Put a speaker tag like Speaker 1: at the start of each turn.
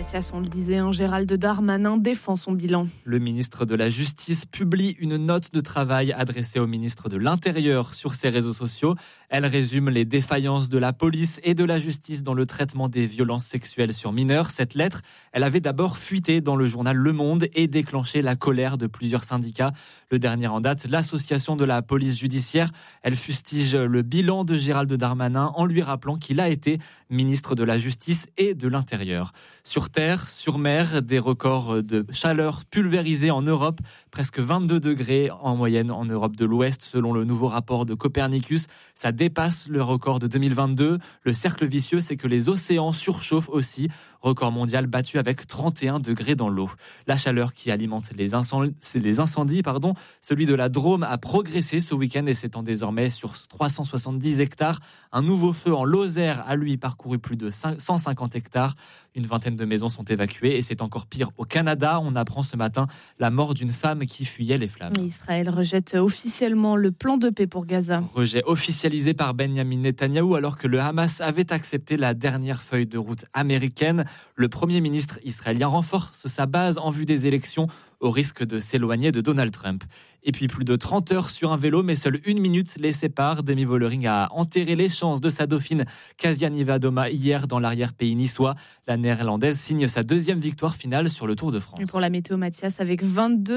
Speaker 1: Mathias, on le disait, Gérald Darmanin défend son bilan.
Speaker 2: Le ministre de la Justice publie une note de travail adressée au ministre de l'Intérieur sur ses réseaux sociaux. Elle résume les défaillances de la police et de la justice dans le traitement des violences sexuelles sur mineurs. Cette lettre, elle avait d'abord fuité dans le journal Le Monde et déclenché la colère de plusieurs syndicats. Le dernier en date, l'association de la police judiciaire, elle fustige le bilan de Gérald Darmanin en lui rappelant qu'il a été ministre de la Justice et de l'Intérieur. Sur terre, sur mer, des records de chaleur pulvérisés en Europe, presque 22 degrés en moyenne en Europe de l'Ouest selon le nouveau rapport de Copernicus. Ça dépasse le record de 2022. Le cercle vicieux, c'est que les océans surchauffent aussi. Record mondial battu avec 31 degrés dans l'eau. La chaleur qui alimente les incendies, celui de la Drôme a progressé ce week-end et s'étend désormais sur 370 hectares. Un nouveau feu en Lozère a lui parcouru plus de 150 hectares. Une vingtaine de maisons sont évacuées et c'est encore pire au Canada. On apprend ce matin la mort d'une femme qui fuyait les flammes.
Speaker 1: Israël rejette officiellement le plan de paix pour Gaza.
Speaker 2: Rejet officialisé par Benyamin Netanyahou alors que le Hamas avait accepté la dernière feuille de route américaine. Le Premier ministre israélien renforce sa base en vue des élections au risque de s'éloigner de Donald Trump. Et puis plus de 30 heures sur un vélo, mais seule 1 minute les sépare. Demi Vollering a enterré les chances de sa dauphine Kasia Niewiadoma hier dans l'arrière-pays niçois. La néerlandaise signe sa 2e victoire finale sur le Tour de France.
Speaker 1: Et pour la météo, Mathias, avec 22